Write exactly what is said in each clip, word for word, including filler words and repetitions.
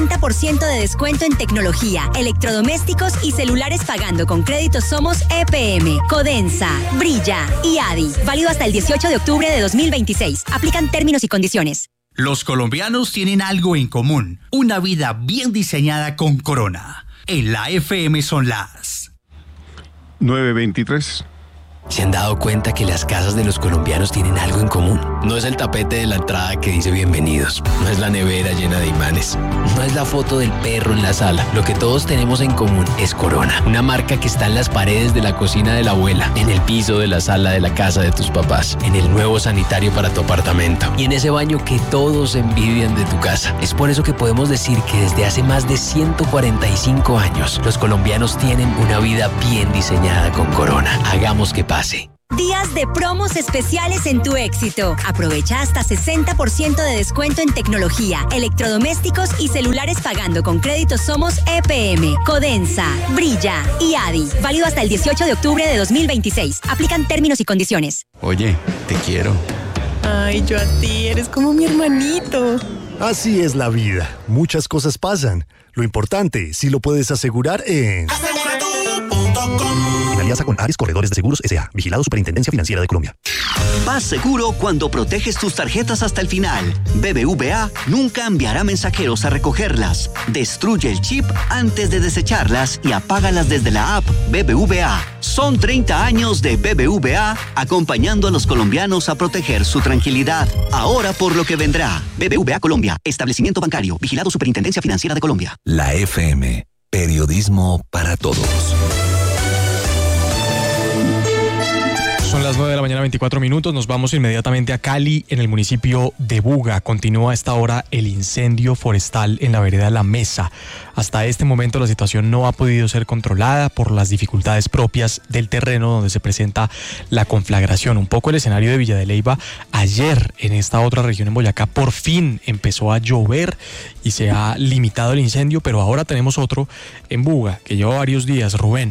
sesenta por ciento de descuento en tecnología, electrodomésticos y celulares pagando con créditos Somos E P M, Codensa, Brilla y Adi. Válido hasta el dieciocho de octubre de dos mil veintiséis. Aplican términos y condiciones. Los colombianos tienen algo en común, una vida bien diseñada con Corona. En la F M son las nueve veintitrés. ¿Se han dado cuenta que las casas de los colombianos tienen algo en común? No es el tapete de la entrada que dice bienvenidos, no es la nevera llena de imanes, no es la foto del perro en la sala. Lo que todos tenemos en común es Corona, una marca que está en las paredes de la cocina de la abuela, en el piso de la sala de la casa de tus papás, en el nuevo sanitario para tu apartamento y en ese baño que todos envidian de tu casa. Es por eso que podemos decir que desde hace más de ciento cuarenta y cinco años, los colombianos tienen una vida bien diseñada con Corona. Hagamos que pase. Días de promos especiales en tu éxito. Aprovecha hasta sesenta por ciento de descuento en tecnología, electrodomésticos y celulares pagando con créditos Somos E P M, Codensa, Brilla y Adi. Válido hasta el dieciocho de octubre de dos mil veintiséis. Aplican términos y condiciones. Oye, te quiero. Ay, yo a ti, eres como mi hermanito. Así es la vida. Muchas cosas pasan. Lo importante, si lo puedes asegurar en... asegura tú punto com. En alianza con Ares Corredores de Seguros S A. Vigilado Superintendencia Financiera de Colombia. Vas seguro cuando proteges tus tarjetas hasta el final. B B V A nunca enviará mensajeros a recogerlas. Destruye el chip antes de desecharlas y apágalas desde la app B B V A. Son treinta años de B B V A acompañando a los colombianos a proteger su tranquilidad. Ahora por lo que vendrá. B B V A Colombia. Establecimiento bancario. Vigilado Superintendencia Financiera de Colombia. La F M. Periodismo para todos. Son las nueve de la mañana, veinticuatro minutos. Nos vamos inmediatamente a Cali, en el municipio de Buga. Continúa a esta hora el incendio forestal en la vereda La Mesa. Hasta este momento la situación no ha podido ser controlada por las dificultades propias del terreno donde se presenta la conflagración. Un poco el escenario de Villa de Leyva. Ayer en esta otra región en Boyacá por fin empezó a llover y se ha limitado el incendio, pero ahora tenemos otro en Buga que lleva varios días. Rubén.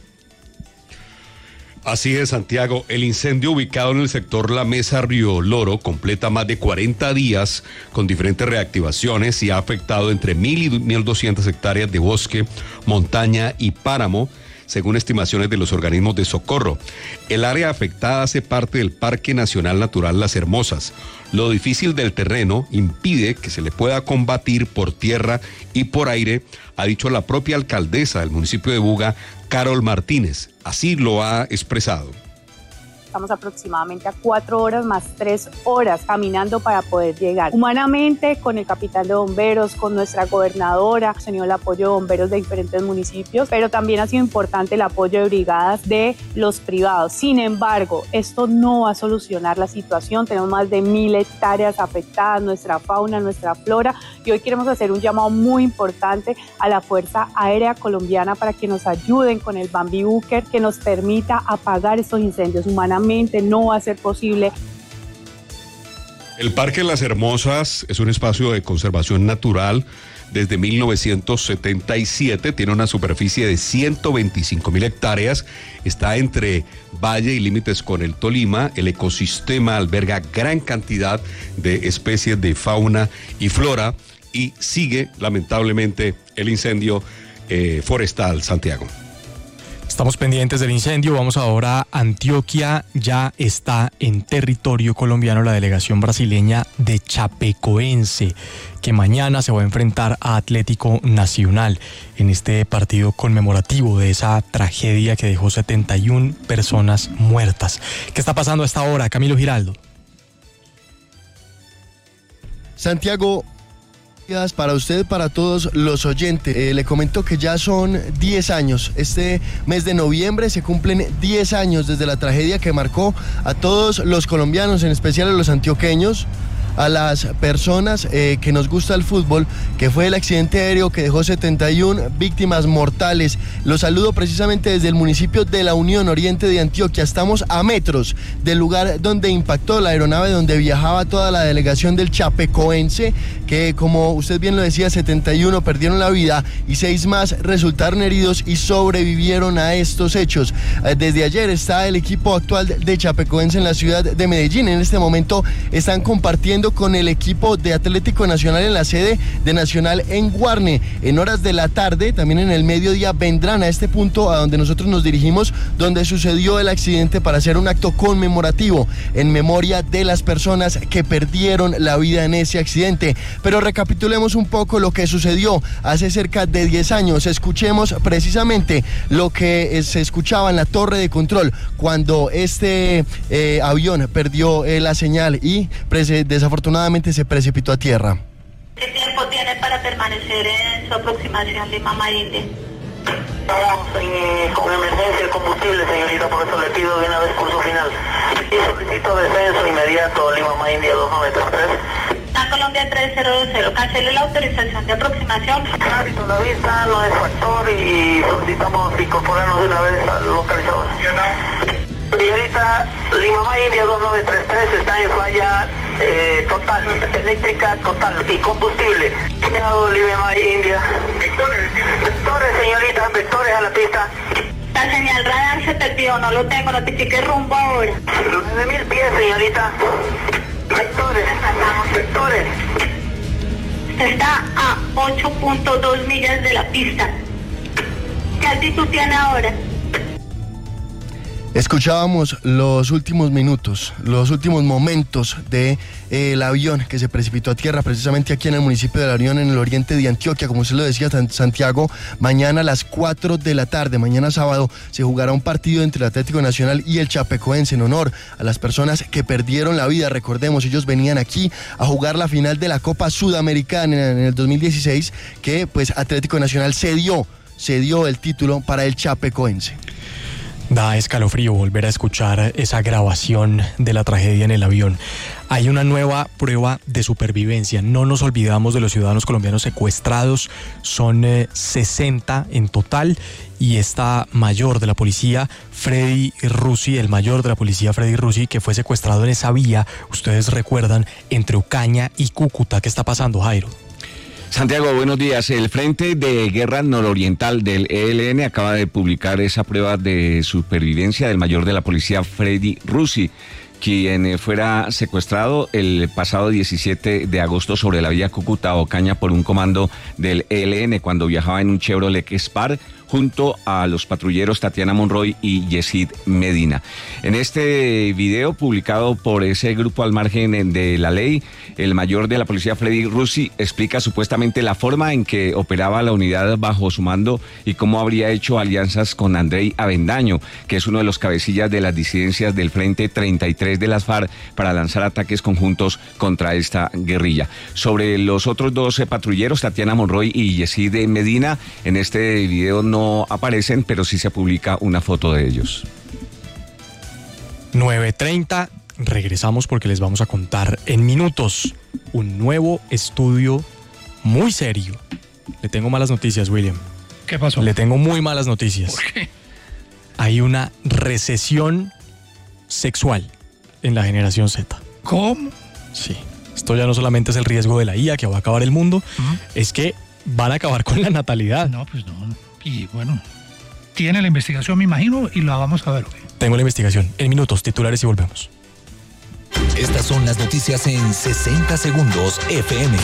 Así es, Santiago. El incendio ubicado en el sector La Mesa Río Loro completa más de cuarenta días con diferentes reactivaciones y ha afectado entre mil y mil doscientas hectáreas de bosque, montaña y páramo, según estimaciones de los organismos de socorro. El área afectada hace parte del Parque Nacional Natural Las Hermosas. Lo difícil del terreno impide que se le pueda combatir por tierra y por aire, ha dicho la propia alcaldesa del municipio de Buga, Carol Martínez. Así lo ha expresado. Estamos aproximadamente a cuatro horas más tres horas caminando para poder llegar. Humanamente, con el capitán de bomberos, con nuestra gobernadora, hemos tenido el apoyo de bomberos de diferentes municipios, pero también ha sido importante el apoyo de brigadas de los privados. Sin embargo, esto no va a solucionar la situación. Tenemos más de mil hectáreas afectadas, nuestra fauna, nuestra flora, y hoy queremos hacer un llamado muy importante a la Fuerza Aérea Colombiana para que nos ayuden con el Bambi Búker, que nos permita apagar estos incendios. Humanamente no va a ser posible. El Parque Las Hermosas es un espacio de conservación natural desde mil novecientos setenta y siete, tiene una superficie de ciento veinticinco mil hectáreas, está entre valle y límites con el Tolima. El ecosistema alberga gran cantidad de especies de fauna y flora y sigue lamentablemente el incendio eh, forestal, Santiago. Estamos pendientes del incendio. Vamos ahora a Antioquia. Ya está en territorio colombiano la delegación brasileña de Chapecoense, que mañana se va a enfrentar a Atlético Nacional en este partido conmemorativo de esa tragedia que dejó setenta y una personas muertas. ¿Qué está pasando a esta hora, Camilo Giraldo? Santiago, para usted, para todos los oyentes. Eh, le comento que ya son diez años. Este mes de noviembre se cumplen diez años desde la tragedia que marcó a todos los colombianos, en especial a los antioqueños, a las personas eh, que nos gusta el fútbol, que fue el accidente aéreo que dejó setenta y una víctimas mortales. Los saludo precisamente desde el municipio de La Unión, oriente de Antioquia. Estamos a metros del lugar donde impactó la aeronave donde viajaba toda la delegación del Chapecoense, que, como usted bien lo decía, setenta y uno perdieron la vida y seis más resultaron heridos y sobrevivieron a estos hechos. Desde ayer está el equipo actual de Chapecoense en la ciudad de Medellín. En este momento están compartiendo compitiendo con el equipo de Atlético Nacional en la sede de Nacional en Guarne. En horas de la tarde, también en el mediodía, vendrán a este punto a donde nosotros nos dirigimos, donde sucedió el accidente, para hacer un acto conmemorativo en memoria de las personas que perdieron la vida en ese accidente. Pero recapitulemos un poco lo que sucedió hace cerca de diez años. Escuchemos precisamente lo que se escuchaba en la torre de control cuando este eh, avión perdió eh, la señal y desafortunadamente se precipitó a tierra. ¿Qué tiempo tiene para permanecer en su aproximación Lima-India? Estamos en, con emergencia de combustible, señorita, por eso le pido de una vez curso final. Y solicito descenso inmediato Lima-India dos nueve tres tres. A Colombia tres cero dos cero, cancele la autorización de aproximación. Hábito la vista, no es factor y solicitamos incorporarnos de una vez al localizador. Señorita, Lima-India dos nueve tres tres está en falla eh, total, eléctrica total y combustible. Lima-India. Vectores, vectores, señorita, vectores a la pista. La señal radar se perdió, no lo tengo, notifique rumbo ahora. nueve mil pies, señorita. Vectores, vectores. Está a ocho punto dos millas de la pista. ¿Qué altitud tiene ahora? Escuchábamos los últimos minutos, los últimos momentos del de, eh, avión que se precipitó a tierra precisamente aquí en el municipio de La Unión, en el oriente de Antioquia. Como usted lo decía, Santiago, mañana a las cuatro de la tarde, mañana sábado, se jugará un partido entre el Atlético Nacional y el Chapecoense en honor a las personas que perdieron la vida. Recordemos, ellos venían aquí a jugar la final de la Copa Sudamericana en el dos mil dieciséis, que pues Atlético Nacional cedió, cedió el título para el Chapecoense. Da escalofrío volver a escuchar esa grabación de la tragedia en el avión. Hay una nueva prueba de supervivencia. No nos olvidamos de los ciudadanos colombianos secuestrados. Son eh, sesenta en total. Y esta mayor de la policía, Freddy Russi, el mayor de la policía, Freddy Russi, que fue secuestrado en esa vía, ustedes recuerdan, entre Ocaña y Cúcuta. ¿Qué está pasando, Jairo? Santiago, buenos días. El Frente de Guerra Nororiental del E L N acaba de publicar esa prueba de supervivencia del mayor de la policía, Freddy Russi, quien fuera secuestrado el pasado diecisiete de agosto sobre la vía Cúcuta-Ocaña por un comando del E L N cuando viajaba en un Chevrolet Spar junto a los patrulleros Tatiana Monroy y Yesid Medina. En este video publicado por ese grupo al margen de la ley, el mayor de la policía, Freddy Russi, explica supuestamente la forma en que operaba la unidad bajo su mando y cómo habría hecho alianzas con Andrei Avendaño, que es uno de los cabecillas de las disidencias del Frente treinta y tres de las FARC, para lanzar ataques conjuntos contra esta guerrilla. Sobre los otros doce patrulleros, Tatiana Monroy y Yesid Medina, en este video no No aparecen, pero sí se publica una foto de ellos. nueve treinta, regresamos porque les vamos a contar en minutos un nuevo estudio muy serio. Le tengo malas noticias, William. ¿Qué pasó? Le tengo muy malas noticias. ¿Por qué? Hay una recesión sexual en la generación Z. ¿Cómo? Sí. Esto ya no solamente es el riesgo de la I A que va a acabar el mundo, uh-huh. es que van a acabar con la natalidad. No, pues no. Y bueno, tiene la investigación, me imagino, y la vamos a ver. ¿Okay? Tengo la investigación. En minutos, titulares y volvemos. Estas son las noticias en sesenta segundos F M.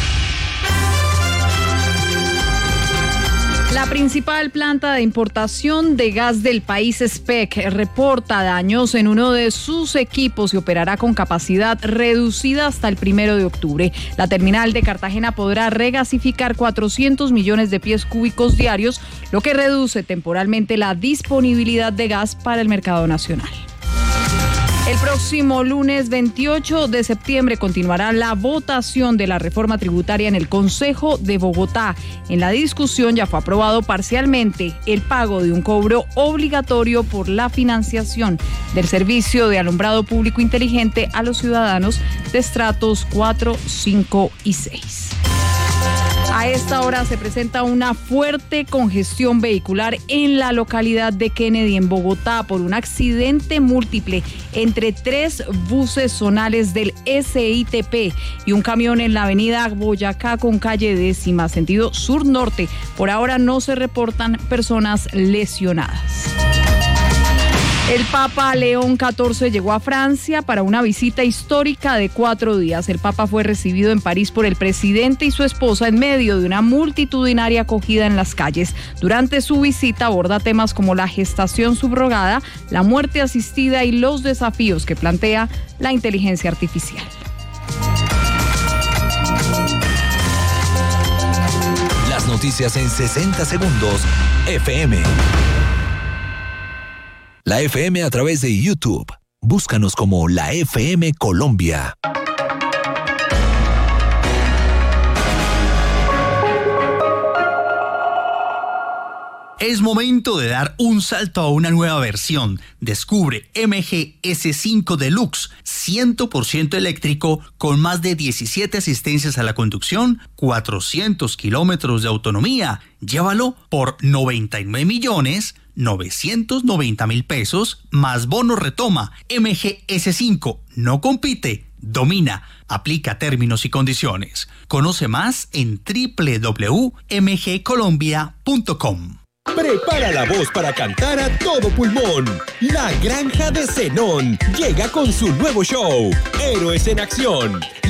La principal planta de importación de gas del país, SPEC, reporta daños en uno de sus equipos y operará con capacidad reducida hasta el primero de octubre. La terminal de Cartagena podrá regasificar cuatrocientos millones de pies cúbicos diarios, lo que reduce temporalmente la disponibilidad de gas para el mercado nacional. El próximo lunes veintiocho de septiembre continuará la votación de la reforma tributaria en el Consejo de Bogotá. En la discusión ya fue aprobado parcialmente el pago de un cobro obligatorio por la financiación del servicio de alumbrado público inteligente a los ciudadanos de estratos cuatro, cinco y seis. A esta hora se presenta una fuerte congestión vehicular en la localidad de Kennedy, en Bogotá, por un accidente múltiple entre tres buses zonales del S I T P y un camión en la avenida Boyacá con calle décima, sentido sur-norte. Por ahora no se reportan personas lesionadas. El Papa León catorce llegó a Francia para una visita histórica de cuatro días. El Papa fue recibido en París por el presidente y su esposa en medio de una multitudinaria acogida en las calles. Durante su visita aborda temas como la gestación subrogada, la muerte asistida y los desafíos que plantea la inteligencia artificial. Las noticias en sesenta segundos, F M. La F M a través de YouTube. Búscanos como la F M Colombia. Es momento de dar un salto a una nueva versión. Descubre M G S cinco Deluxe, cien por ciento eléctrico, con más de diecisiete asistencias a la conducción, cuatrocientos kilómetros de autonomía. Llévalo por noventa y nueve millones novecientos noventa mil pesos más bono retoma. M G S cinco no compite, domina. Aplica términos y condiciones. Conoce más en doble u doble u doble u punto m g colombia punto com. Prepara la voz para cantar a todo pulmón. La Granja de Zenón llega con su nuevo show, Héroes en Acción.